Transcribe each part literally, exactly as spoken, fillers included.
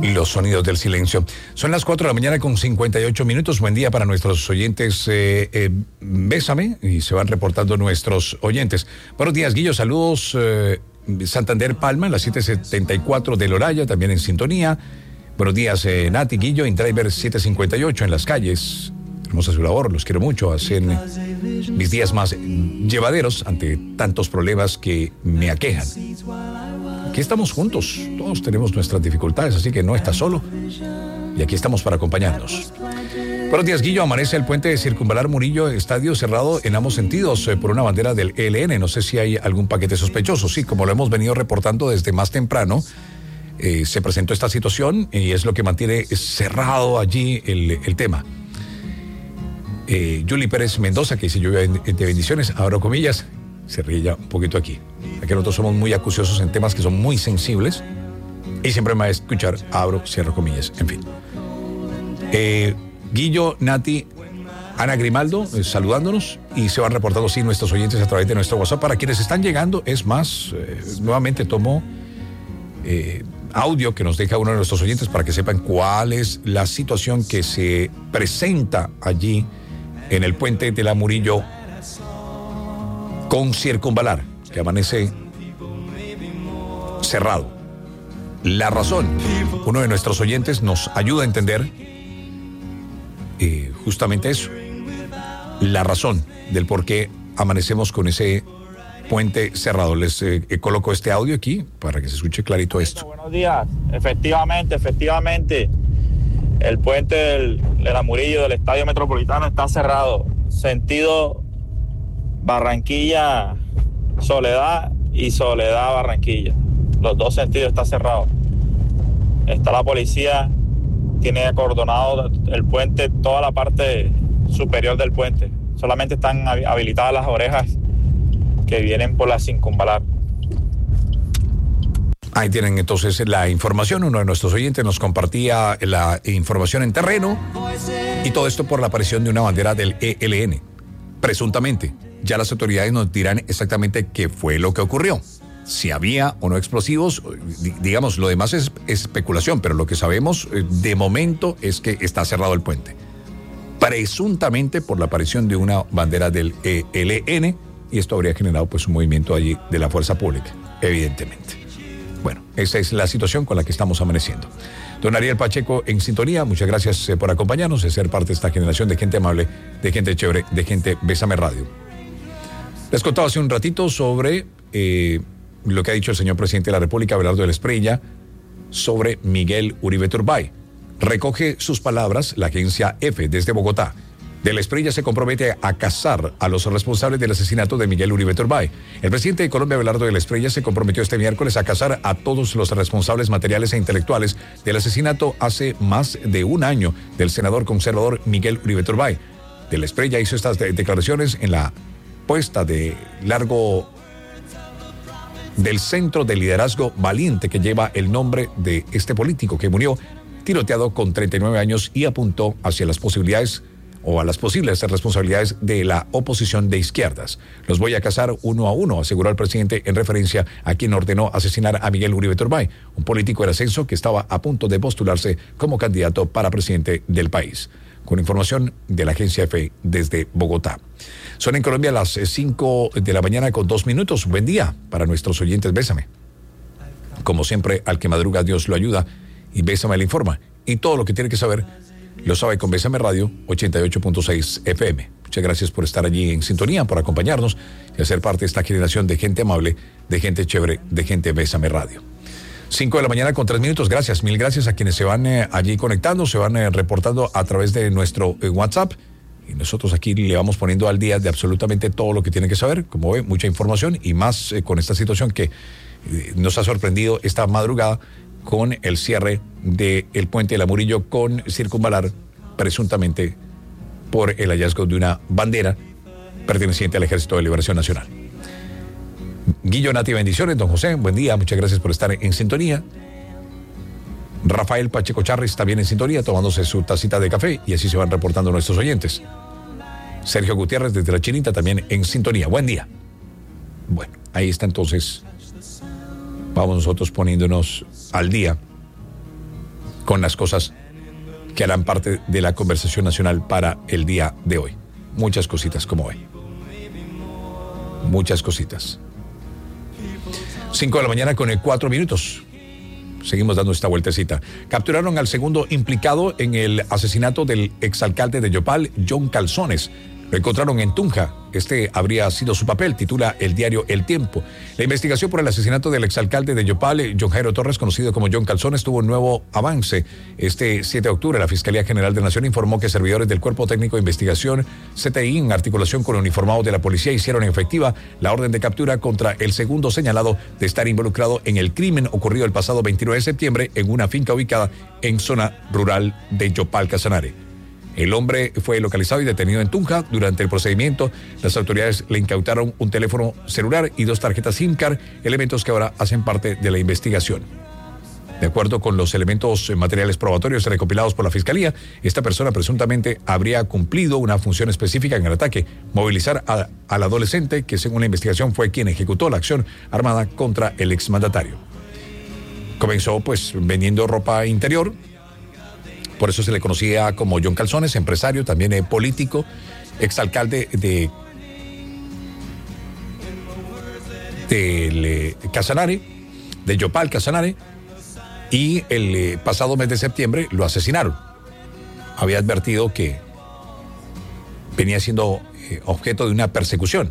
Los sonidos del silencio. Son las cuatro de la mañana con cincuenta y ocho minutos. Buen día para nuestros oyentes. Eh, eh, bésame y se van reportando nuestros oyentes. Buenos días, Guillo. Saludos. Eh, Santander Palma, en las siete setenta y cuatro del Oraya, también en sintonía. Buenos días, eh, Nati, Guillo, en Driver siete cincuenta y ocho en las calles. Hermosa su labor, los quiero mucho. Hacen mis días más llevaderos ante tantos problemas que me aquejan. Aquí estamos juntos, todos tenemos nuestras dificultades, así que no estás solo. Y aquí estamos para acompañarnos. Buenos días, Guillo. Amanece el puente de Circunvalar Murillo, estadio cerrado en ambos sentidos eh, por una bandera del E L N. No sé si hay algún paquete sospechoso. Sí, como lo hemos venido reportando desde más temprano, eh, se presentó esta situación y es lo que mantiene cerrado allí el, el tema. Eh, Yuli Pérez Mendoza, que dice lluvia de bendiciones, abro comillas, se ríe ya un poquito aquí. Aquí nosotros somos muy acuciosos en temas que son muy sensibles y siempre me va a escuchar, abro, cierro comillas, en fin. Eh, Guillo, Nati, Ana Grimaldo, eh, saludándonos y se van reportando sí nuestros oyentes a través de nuestro WhatsApp. Para quienes están llegando, es más, eh, nuevamente tomo eh, audio que nos deja uno de nuestros oyentes para que sepan cuál es la situación que se presenta allí en el puente de la Murillo con Circunvalar, que amanece cerrado. La razón, uno de nuestros oyentes nos ayuda a entender eh, justamente eso, la razón del por qué amanecemos con ese puente cerrado. Les eh, eh, coloco este audio aquí para que se escuche clarito esto. Buenos días, efectivamente, efectivamente, el puente del, de la Murillo del Estadio Metropolitano está cerrado, sentido Barranquilla Soledad y Soledad Barranquilla. Los dos sentidos están cerrados. Está la policía, tiene acordonado el puente, toda la parte superior del puente. Solamente están habilitadas las orejas que vienen por la Circunvalar. Ahí tienen entonces la información. Uno de nuestros oyentes nos compartía la información en terreno y todo esto por la aparición de una bandera del E L N, presuntamente. Ya las autoridades nos dirán exactamente qué fue lo que ocurrió. Si había o no explosivos, digamos, lo demás es especulación, pero lo que sabemos de momento es que está cerrado el puente. Presuntamente por la aparición de una bandera del E L N, y esto habría generado pues un movimiento allí de la fuerza pública, evidentemente. Bueno, esa es la situación con la que estamos amaneciendo. Don Ariel Pacheco en sintonía, muchas gracias eh, por acompañarnos, de ser parte de esta generación de gente amable, de gente chévere, de gente Bésame Radio. Les contaba hace un ratito sobre eh, lo que ha dicho el señor presidente de la República, Abelardo de la Espriella, sobre Miguel Uribe Turbay. Recoge sus palabras la agencia EFE desde Bogotá. De la Espriella se compromete a cazar a los responsables del asesinato de Miguel Uribe Turbay. El presidente de Colombia, Abelardo de la Espriella, se comprometió este miércoles a cazar a todos los responsables materiales e intelectuales del asesinato hace más de un año del senador conservador Miguel Uribe Turbay. De la Espriella hizo estas de- declaraciones en la puesta de largo del Centro de Liderazgo Valiente, que lleva el nombre de este político que murió tiroteado con treinta y nueve años y apuntó hacia las posibilidades o a las posibles responsabilidades de la oposición de izquierdas. Los voy a cazar uno a uno, aseguró el presidente en referencia a quien ordenó asesinar a Miguel Uribe Turbay, un político del ascenso que estaba a punto de postularse como candidato para presidente del país. Con información de la agencia EFE desde Bogotá. Son en Colombia las cinco de la mañana con dos minutos. Buen día para nuestros oyentes. Bésame. Como siempre, al que madruga Dios lo ayuda y Bésame le informa. Y todo lo que tiene que saber lo sabe con Bésame Radio ochenta y ocho punto seis F M. Muchas gracias por estar allí en sintonía, por acompañarnos y hacer parte de esta generación de gente amable, de gente chévere, de gente Bésame Radio. cinco de la mañana con tres minutos. Gracias, mil gracias a quienes se van eh, allí conectando, se van eh, reportando a través de nuestro eh, WhatsApp. Y nosotros aquí le vamos poniendo al día de absolutamente todo lo que tiene que saber. Como ve, mucha información y más eh, con esta situación que eh, nos ha sorprendido esta madrugada con el cierre del puente de la Murillo con Circunvalar, presuntamente por el hallazgo de una bandera perteneciente al Ejército de Liberación Nacional. Guillo, Nati, bendiciones. Don José, buen día, muchas gracias por estar en sintonía. Rafael Pacheco Charris también en sintonía, tomándose su tacita de café, y así se van reportando nuestros oyentes. Sergio Gutiérrez desde La Chinita también en sintonía. Buen día. Bueno, ahí está entonces. Vamos nosotros poniéndonos al día con las cosas que harán parte de la conversación nacional para el día de hoy. Muchas cositas como hoy. Muchas cositas. Cinco de la mañana con cuatro minutos. Seguimos dando esta vueltecita. Capturaron al segundo implicado en el asesinato del exalcalde de Yopal, John Calzones. Lo encontraron en Tunja. Este habría sido su papel, titula el diario El Tiempo. La investigación por el asesinato del exalcalde de Yopal, John Jairo Torres, conocido como John Calzones, tuvo un nuevo avance. Este siete de octubre, la Fiscalía General de la Nación informó que servidores del Cuerpo Técnico de Investigación, C T I, en articulación con uniformados de la policía, hicieron efectiva la orden de captura contra el segundo señalado de estar involucrado en el crimen ocurrido el pasado veintinueve de septiembre en una finca ubicada en zona rural de Yopal, Casanare. El hombre fue localizado y detenido en Tunja. Durante el procedimiento, las autoridades le incautaron un teléfono celular y dos tarjetas SIM card, elementos que ahora hacen parte de la investigación. De acuerdo con los elementos materiales probatorios recopilados por la Fiscalía, esta persona presuntamente habría cumplido una función específica en el ataque, movilizar a, al adolescente, que según la investigación fue quien ejecutó la acción armada contra el exmandatario. Comenzó pues vendiendo ropa interior. Por eso se le conocía como John Calzones, empresario, también eh, político, exalcalde de, de eh, Casanare, de Yopal, Casanare, y el eh, pasado mes de septiembre lo asesinaron. Había advertido que venía siendo eh, objeto de una persecución.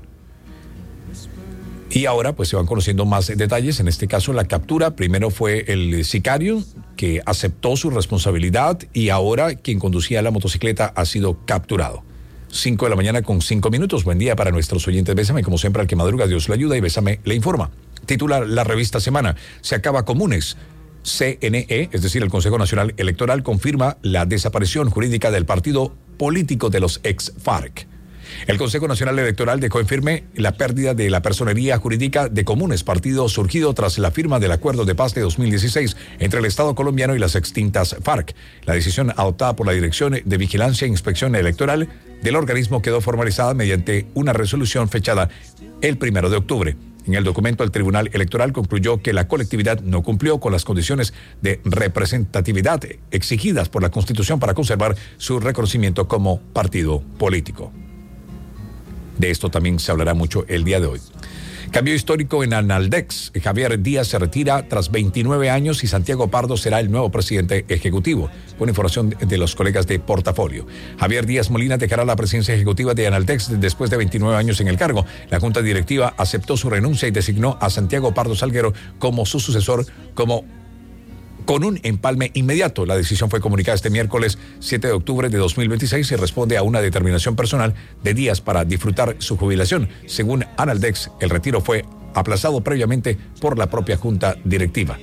Y ahora pues se van conociendo más detalles. En este caso la captura, primero fue el sicario que aceptó su responsabilidad y ahora quien conducía la motocicleta ha sido capturado. Cinco de la mañana con cinco minutos. Buen día para nuestros oyentes. Bésame, como siempre, al que madruga, Dios lo ayuda y Bésame le informa. Titula la revista Semana. Se acaba Comunes. C N E, es decir, el Consejo Nacional Electoral, confirma la desaparición jurídica del partido político de los ex-FARC. El Consejo Nacional Electoral dejó en firme la pérdida de la personería jurídica de Comunes, partido surgido tras la firma del Acuerdo de Paz de dos mil dieciséis entre el Estado colombiano y las extintas FARC. La decisión adoptada por la Dirección de Vigilancia e Inspección Electoral del organismo quedó formalizada mediante una resolución fechada el primero de octubre. En el documento, el Tribunal Electoral concluyó que la colectividad no cumplió con las condiciones de representatividad exigidas por la Constitución para conservar su reconocimiento como partido político. De esto también se hablará mucho el día de hoy. Cambio histórico en Analdex. Javier Díaz se retira tras veintinueve años y Santiago Pardo será el nuevo presidente ejecutivo. Con información de los colegas de Portafolio. Javier Díaz Molina dejará la presidencia ejecutiva de Analdex después de veintinueve años en el cargo. La Junta Directiva aceptó su renuncia y designó a Santiago Pardo Salguero como su sucesor, como con un empalme inmediato. La decisión fue comunicada este miércoles siete de octubre de dos mil veintiséis y responde a una determinación personal de Díaz para disfrutar su jubilación. Según Analdex, el retiro fue aplazado previamente por la propia Junta Directiva.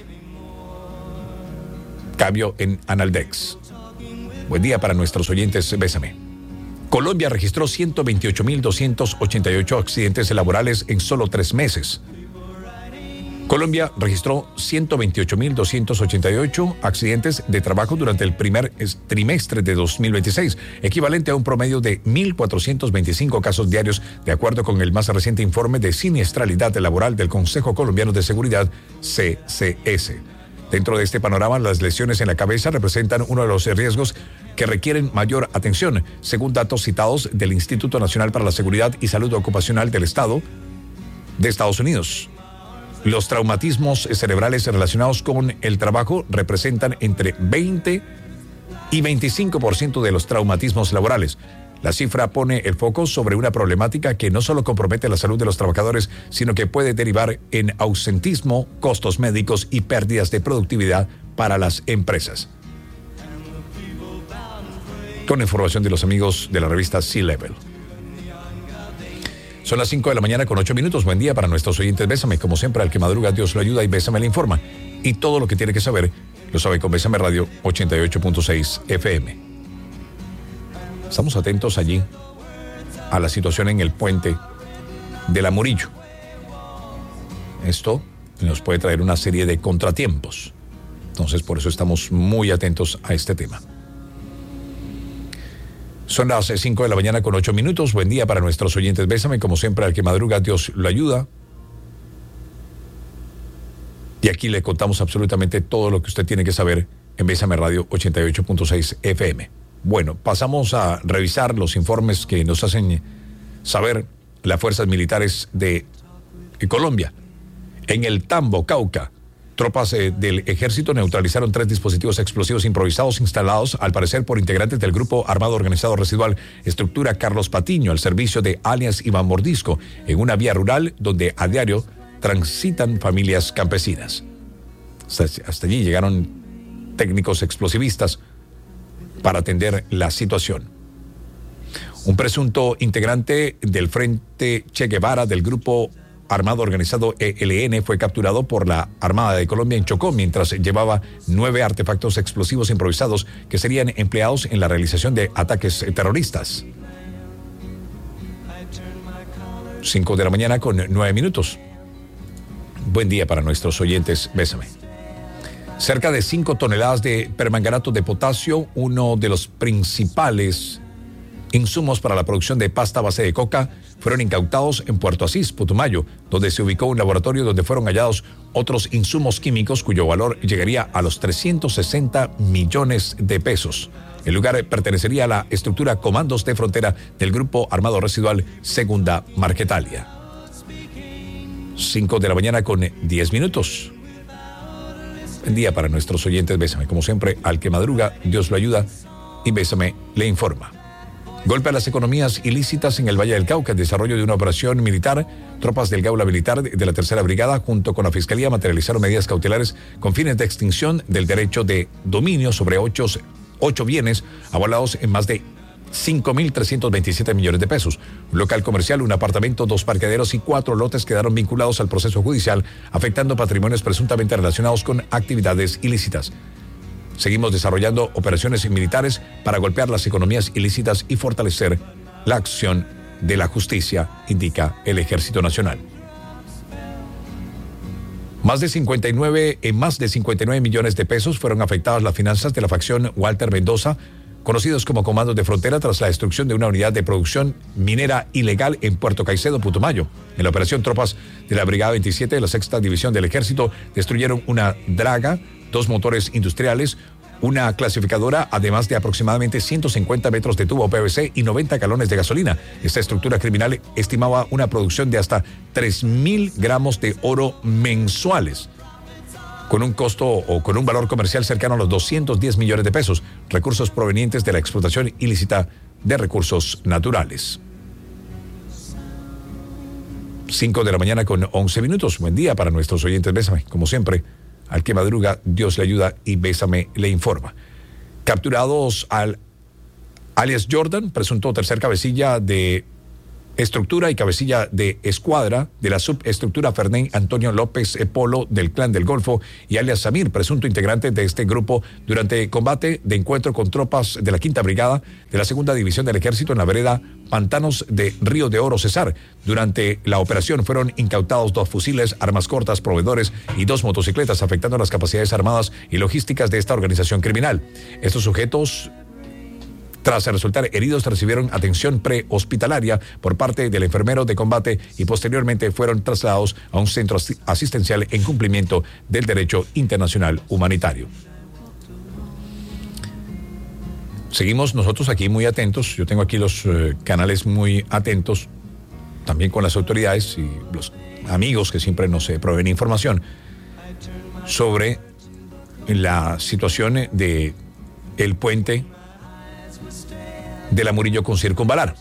Cambio en Analdex. Buen día para nuestros oyentes. Bésame. Colombia registró ciento veintiocho mil doscientos ochenta y ocho accidentes laborales en solo tres meses. Colombia registró ciento veintiocho mil doscientos ochenta y ocho accidentes de trabajo durante el primer trimestre de dos mil veintiséis, equivalente a un promedio de mil cuatrocientos veinticinco casos diarios, de acuerdo con el más reciente informe de siniestralidad laboral del Consejo Colombiano de Seguridad, C C S. Dentro de este panorama, las lesiones en la cabeza representan uno de los riesgos que requieren mayor atención, según datos citados del Instituto Nacional para la Seguridad y Salud Ocupacional del Estado de Estados Unidos. Los traumatismos cerebrales relacionados con el trabajo representan entre veinte y veinticinco por ciento de los traumatismos laborales. La cifra pone el foco sobre una problemática que no solo compromete la salud de los trabajadores, sino que puede derivar en ausentismo, costos médicos y pérdidas de productividad para las empresas. Con información de los amigos de la revista Sea Level. Son las cinco de la mañana con ocho minutos. Buen día para nuestros oyentes. Bésame, como siempre, al que madruga, Dios lo ayuda y Bésame le informa. Y todo lo que tiene que saber lo sabe con Bésame Radio ochenta y ocho punto seis F M. Estamos atentos allí a la situación en el puente de la Murillo. Esto nos puede traer una serie de contratiempos. Entonces, por eso estamos muy atentos a este tema. Son las cinco de la mañana con ocho minutos. Buen día para nuestros oyentes. Bésame, como siempre, al que madruga, Dios lo ayuda. Y aquí le contamos absolutamente todo lo que usted tiene que saber en Bésame Radio ochenta y ocho punto seis F M. Bueno, pasamos a revisar los informes que nos hacen saber las fuerzas militares de Colombia. En el Tambo, Cauca, tropas eh, del ejército neutralizaron tres dispositivos explosivos improvisados instalados, al parecer, por integrantes del grupo armado organizado residual Estructura Carlos Patiño, al servicio de alias Iván Mordisco, en una vía rural donde a diario transitan familias campesinas. Hasta, hasta allí llegaron técnicos explosivistas para atender la situación. Un presunto integrante del Frente Che Guevara del grupo armado organizado E L N fue capturado por la Armada de Colombia en Chocó mientras llevaba nueve artefactos explosivos improvisados que serían empleados en la realización de ataques terroristas. Cinco de la mañana con nueve minutos. Buen día para nuestros oyentes. Bésame. Cerca de cinco toneladas de permanganato de potasio, uno de los principales insumos para la producción de pasta a base de coca, fueron incautados en Puerto Asís, Putumayo, donde se ubicó un laboratorio donde fueron hallados otros insumos químicos cuyo valor llegaría a los trescientos sesenta millones de pesos. El lugar pertenecería a la estructura Comandos de Frontera del Grupo Armado Residual Segunda Marquetalia. Cinco de la mañana con diez minutos. Buen día para nuestros oyentes. Bésame. Como siempre, al que madruga, Dios lo ayuda y Bésame le informa. Golpe a las economías ilícitas en el Valle del Cauca. Desarrollo de una operación militar. Tropas del Gaula Militar de la Tercera Brigada junto con la Fiscalía materializaron medidas cautelares con fines de extinción del derecho de dominio sobre ocho, ocho bienes avalados en más de cinco mil trescientos veintisiete millones de pesos. Un local comercial, un apartamento, dos parqueaderos y cuatro lotes quedaron vinculados al proceso judicial, afectando patrimonios presuntamente relacionados con actividades ilícitas. Seguimos desarrollando operaciones militares para golpear las economías ilícitas y fortalecer la acción de la justicia, indica el Ejército Nacional. Más de cincuenta y nueve, en más de cincuenta y nueve millones de pesos fueron afectadas las finanzas de la facción Walter Mendoza, conocidos como Comandos de Frontera, tras la destrucción de una unidad de producción minera ilegal en Puerto Caicedo, Putumayo. En la operación, tropas de la Brigada veintisiete de la Sexta División del Ejército destruyeron una draga, dos motores industriales, una clasificadora, además de aproximadamente ciento cincuenta metros de tubo P V C y noventa galones de gasolina. Esta estructura criminal estimaba una producción de hasta tres mil gramos de oro mensuales, con un costo o con un valor comercial cercano a los doscientos diez millones de pesos, recursos provenientes de la explotación ilícita de recursos naturales. Cinco de la mañana con once minutos. Buen día para nuestros oyentes. Bésame, como siempre, al que madruga, Dios le ayuda y Bésame le informa. Capturados al alias Jordan, presunto tercer cabecilla de estructura y cabecilla de escuadra de la subestructura Fernén Antonio López Polo del Clan del Golfo, y alias Samir, presunto integrante de este grupo, durante combate de encuentro con tropas de la Quinta Brigada de la Segunda División del Ejército en la vereda Pantanos de Río de Oro, Cesar. Durante la operación fueron incautados dos fusiles, armas cortas, proveedores y dos motocicletas, afectando las capacidades armadas y logísticas de esta organización criminal. Estos sujetos, tras resultar heridos, recibieron atención prehospitalaria por parte del enfermero de combate y posteriormente fueron trasladados a un centro asistencial en cumplimiento del derecho internacional humanitario. Seguimos nosotros aquí muy atentos. Yo tengo aquí los eh, canales muy atentos, también con las autoridades y los amigos que siempre nos eh, proveen información sobre la situación de el puente de la Murillo con Circunvalar.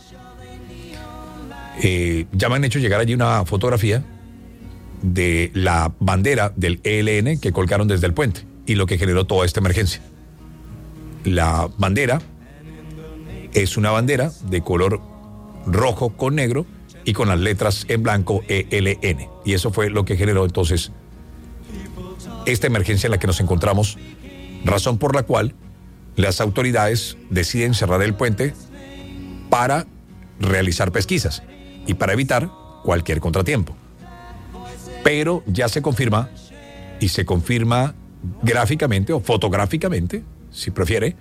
Eh, ya me han hecho llegar allí una fotografía de la bandera del E L N que colgaron desde el puente y lo que generó toda esta emergencia. La bandera es una bandera de color rojo con negro y con las letras en blanco E L N. Y eso fue lo que generó entonces esta emergencia en la que nos encontramos, razón por la cual las autoridades deciden cerrar el puente para realizar pesquisas y para evitar cualquier contratiempo. Pero ya se confirma, y se confirma gráficamente o fotográficamente, si prefiere,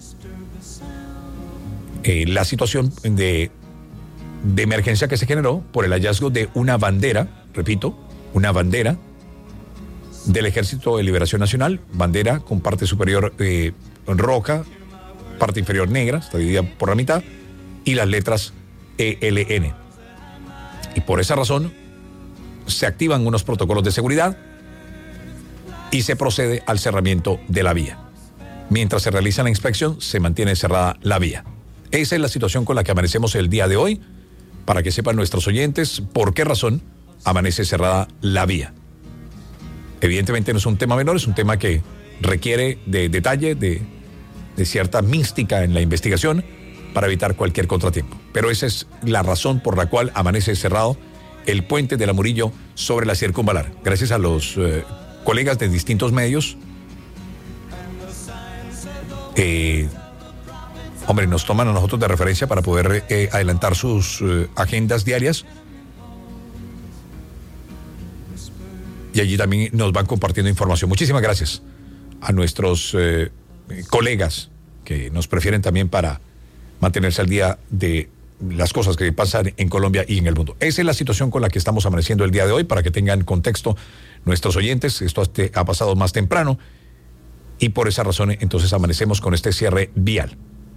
eh, la situación de, de emergencia que se generó por el hallazgo de una bandera, repito, una bandera del Ejército de Liberación Nacional, bandera con parte superior eh, roja, parte inferior negra, está dividida por la mitad, y las letras E L N. Y por esa razón se activan unos protocolos de seguridad y se procede al cerramiento de la vía. Mientras se realiza la inspección, se mantiene cerrada la vía. Esa es la situación con la que amanecemos el día de hoy, para que sepan nuestros oyentes por qué razón amanece cerrada la vía. Evidentemente no es un tema menor, es un tema que requiere de detalle, de, de cierta mística en la investigación para evitar cualquier contratiempo. Pero esa es la razón por la cual amanece cerrado el puente de la Murillo sobre la Circunvalar. Gracias a los eh, colegas de distintos medios. Eh, hombre, nos toman a nosotros de referencia para poder eh, adelantar sus eh, agendas diarias. Y allí también nos van compartiendo información. Muchísimas gracias a nuestros eh, colegas que nos prefieren también para mantenerse al día de las cosas que pasan en Colombia y en el mundo. Esa es la situación con la que estamos amaneciendo el día de hoy, para que tengan contexto nuestros oyentes. Esto ha pasado más temprano y por esa razón entonces amanecemos con este cierre vial.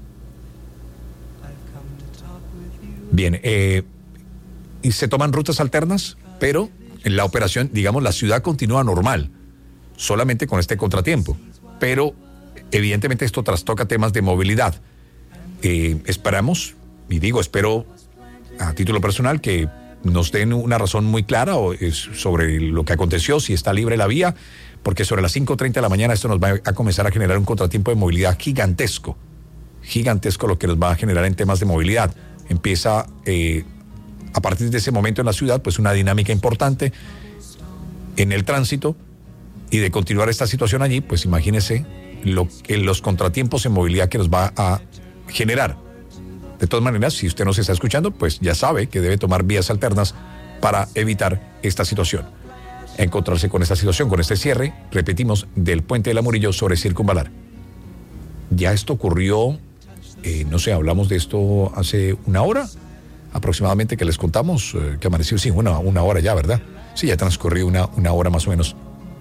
Bien, eh, y se toman rutas alternas, pero en la operación, digamos, la ciudad continúa normal, solamente con este contratiempo. Pero evidentemente esto trastoca temas de movilidad. Eh, esperamos, y digo, espero a título personal que nos den una razón muy clara o, es, sobre lo que aconteció, si está libre la vía, porque sobre las cinco treinta de la mañana esto nos va a comenzar a generar un contratiempo de movilidad gigantesco, gigantesco lo que nos va a generar en temas de movilidad. Empieza eh, a partir de ese momento en la ciudad, pues una dinámica importante en el tránsito, y de continuar esta situación allí, pues imagínese lo, eh, los contratiempos en movilidad que nos va a generar. De todas maneras, si usted nos está escuchando, pues ya sabe que debe tomar vías alternas para evitar esta situación. Encontrarse con esta situación, con este cierre, repetimos, del puente de la Murillo sobre Circunvalar. Ya esto ocurrió, eh, no sé, hablamos de esto hace una hora aproximadamente que les contamos, eh, que amaneció, sí, una, una hora ya, ¿verdad? Sí, ya transcurrió una, una hora más o menos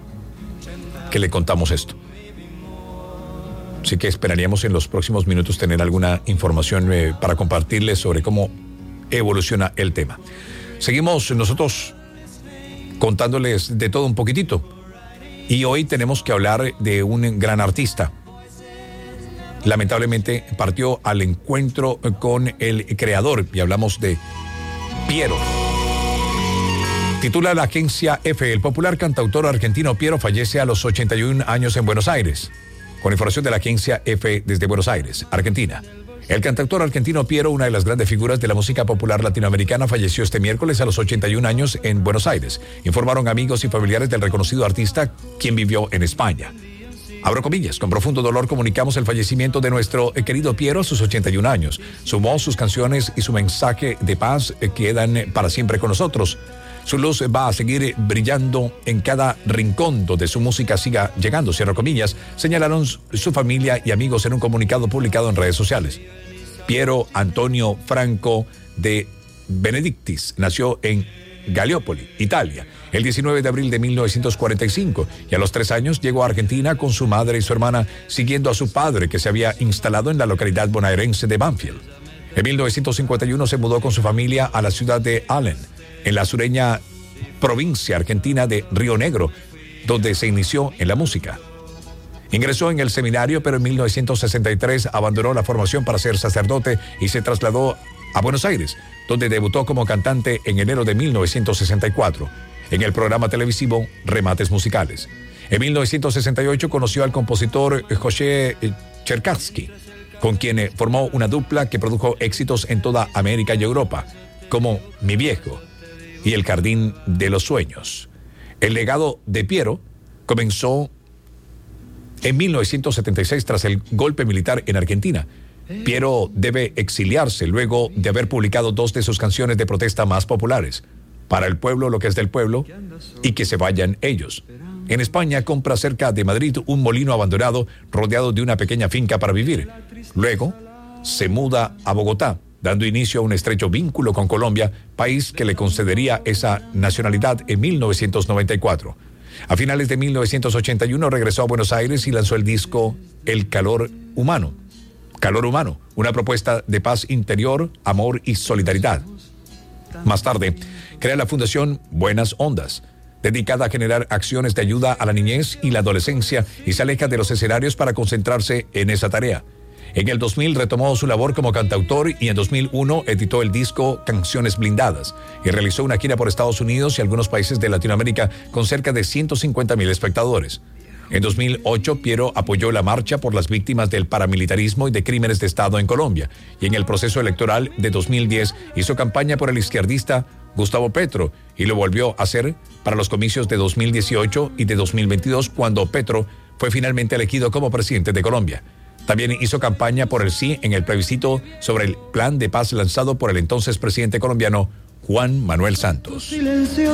que le contamos esto. Así que esperaríamos en los próximos minutos tener alguna información eh, para compartirles sobre cómo evoluciona el tema. Seguimos nosotros contándoles de todo un poquitito. Y hoy tenemos que hablar de un gran artista. Lamentablemente partió al encuentro con el creador, y hablamos de Piero. Titula la agencia F: el popular cantautor argentino Piero fallece a los ochenta y un años en Buenos Aires. Con información de la agencia F desde Buenos Aires, Argentina. El cantautor argentino Piero, una de las grandes figuras de la música popular latinoamericana, falleció este miércoles a los ochenta y un años en Buenos Aires, informaron amigos y familiares del reconocido artista, quien vivió en España. Abro comillas, con profundo dolor comunicamos el fallecimiento de nuestro querido Piero a sus ochenta y un años. Su voz, sus canciones y su mensaje de paz quedan para siempre con nosotros. Su luz va a seguir brillando en cada rincón donde su música siga llegando, cierro comillas, señalaron su familia y amigos en un comunicado publicado en redes sociales. Piero Antonio Franco de Benedictis nació en Gallipoli, Italia, el diecinueve de abril de mil novecientos cuarenta y cinco, y a los tres años llegó a Argentina con su madre y su hermana, siguiendo a su padre, que se había instalado en la localidad bonaerense de Banfield. En mil novecientos cincuenta y uno se mudó con su familia a la ciudad de Allen, en la sureña provincia argentina de Río Negro, donde se inició en la música. Ingresó en el seminario, pero en mil novecientos sesenta y tres abandonó la formación para ser sacerdote y se trasladó a Buenos Aires, donde debutó como cantante en enero de mil novecientos sesenta y cuatro, en el programa televisivo Remates Musicales. En mil novecientos sesenta y ocho conoció al compositor José Cherkassky, con quien formó una dupla que produjo éxitos en toda América y Europa, como Mi Viejo y El Jardín de los Sueños. El legado de Piero comenzó en mil novecientos setenta y seis tras el golpe militar en Argentina. Piero debe exiliarse luego de haber publicado dos de sus canciones de protesta más populares, Para el pueblo lo que es del pueblo y Que se vayan ellos. En España compra cerca de Madrid un molino abandonado rodeado de una pequeña finca para vivir. Luego se muda a Bogotá, dando inicio a un estrecho vínculo con Colombia, país que le concedería esa nacionalidad en mil novecientos noventa y cuatro. A finales de mil novecientos ochenta y uno regresó a Buenos Aires y lanzó el disco El Calor Humano. Calor Humano, una propuesta de paz interior, amor y solidaridad. Más tarde, crea la Fundación Buenas Ondas, dedicada a generar acciones de ayuda a la niñez y la adolescencia, y se aleja de los escenarios para concentrarse en esa tarea. En el dos mil retomó su labor como cantautor y en dos mil uno editó el disco Canciones Blindadas y realizó una gira por Estados Unidos y algunos países de Latinoamérica con cerca de ciento cincuenta mil espectadores. En dos mil ocho, Piero apoyó la marcha por las víctimas del paramilitarismo y de crímenes de Estado en Colombia, y en el proceso electoral de dos mil diez hizo campaña por el izquierdista Gustavo Petro y lo volvió a hacer para los comicios de dos mil dieciocho y de dos mil veintidós, cuando Petro fue finalmente elegido como presidente de Colombia. También hizo campaña por el sí en el plebiscito sobre el plan de paz lanzado por el entonces presidente colombiano Juan Manuel Santos.